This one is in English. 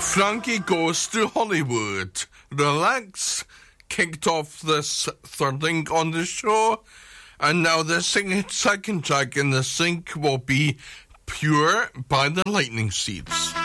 Frankie Goes to Hollywood. Relax kicked off this third link on the show, and now the second track in the sync will be Pure by the Lightning Seeds.